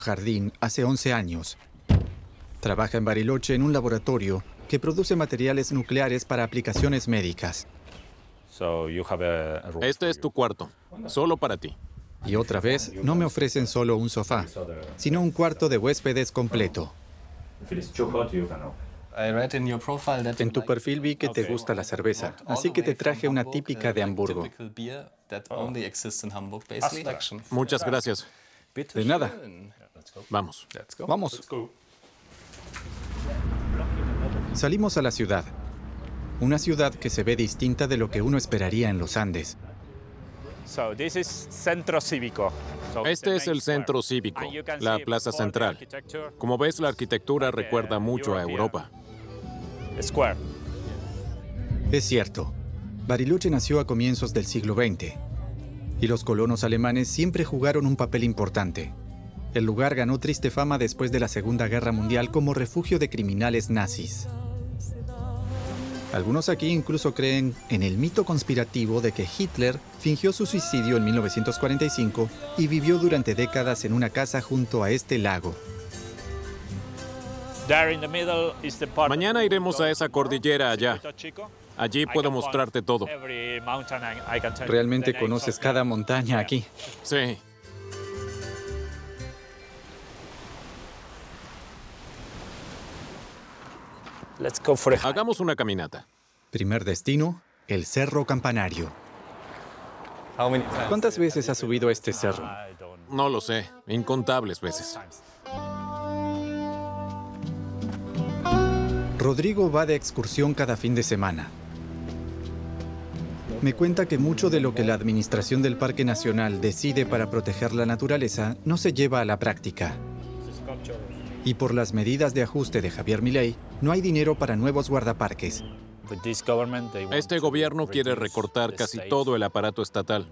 Jardín hace 11 años. Trabaja en Bariloche en un laboratorio que produce materiales nucleares para aplicaciones médicas. Este es tu cuarto, solo para ti. Y otra vez, no me ofrecen solo un sofá, sino un cuarto de huéspedes completo. En tu perfil vi que te gusta la cerveza, así que te traje una típica de Hamburgo. Muchas gracias. De nada. Vamos. Vamos. Salimos a la ciudad. Una ciudad que se ve distinta de lo que uno esperaría en los Andes. Este es el centro cívico, la plaza central. Como ves, la arquitectura recuerda mucho a Europa. Es cierto. Bariloche nació a comienzos del siglo XX. Y los colonos alemanes siempre jugaron un papel importante. El lugar ganó triste fama después de la Segunda Guerra Mundial como refugio de criminales nazis. Algunos aquí incluso creen en el mito conspirativo de que Hitler fingió su suicidio en 1945 y vivió durante décadas en una casa junto a este lago. Mañana iremos a esa cordillera allá. Allí puedo mostrarte todo. ¿Realmente conoces cada montaña aquí? Sí. Hagamos una caminata. Primer destino, el Cerro Campanario. ¿Cuántas veces has subido este cerro? No lo sé, incontables veces. Rodrigo va de excursión cada fin de semana. Me cuenta que mucho de lo que la administración del Parque Nacional decide para proteger la naturaleza no se lleva a la práctica. Y por las medidas de ajuste de Javier Milei, no hay dinero para nuevos guardaparques. Este gobierno quiere recortar casi todo el aparato estatal.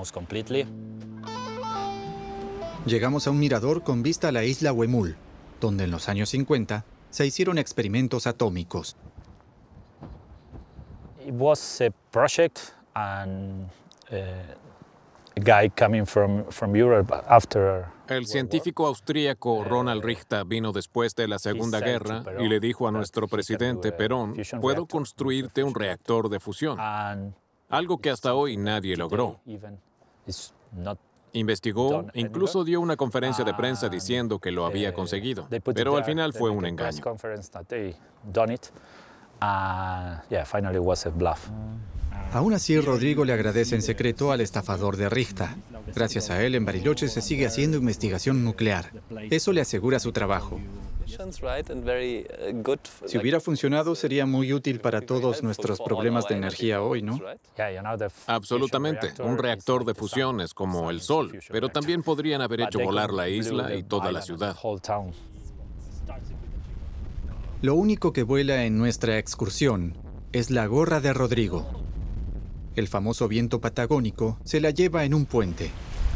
Llegamos a un mirador con vista a la isla Huemul, donde en los años 50 se hicieron experimentos atómicos. It was a project and a guy coming from Europe after. El científico austríaco Ronald Richter vino después de la Segunda Guerra y le dijo a nuestro presidente Perón, puedo construirte un reactor de fusión, algo que hasta hoy nadie logró. Investigó, incluso dio una conferencia de prensa diciendo que lo había conseguido, pero al final fue un engaño. Aún así, Rodrigo le agradece en secreto al estafador de Richter. Gracias a él, en Bariloche se sigue haciendo investigación nuclear. Eso le asegura su trabajo. Si hubiera funcionado, sería muy útil para todos nuestros problemas de energía hoy, ¿no? Absolutamente. Un reactor de fusión es como el Sol, pero también podrían haber hecho volar la isla y toda la ciudad. Lo único que vuela en nuestra excursión es la gorra de Rodrigo. El famoso viento patagónico se la lleva en un puente.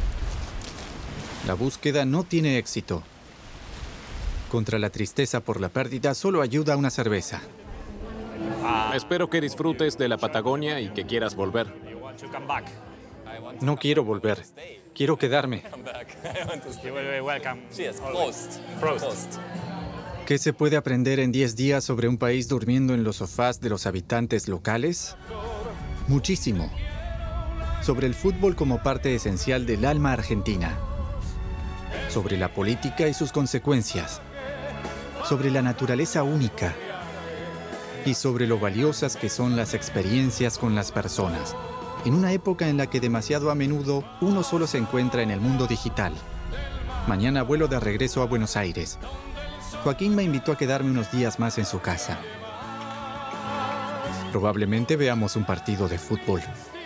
La búsqueda no tiene éxito. Contra la tristeza por la pérdida solo ayuda una cerveza. Espero que disfrutes de la Patagonia y que quieras volver. No quiero volver. Quiero quedarme. ¿Qué se puede aprender en 10 días sobre un país durmiendo en los sofás de los habitantes locales? Muchísimo. Sobre el fútbol como parte esencial del alma argentina. Sobre la política y sus consecuencias. Sobre la naturaleza única. Y sobre lo valiosas que son las experiencias con las personas. En una época en la que demasiado a menudo uno solo se encuentra en el mundo digital. Mañana vuelo de regreso a Buenos Aires. Joaquín me invitó a quedarme unos días más en su casa. Probablemente veamos un partido de fútbol.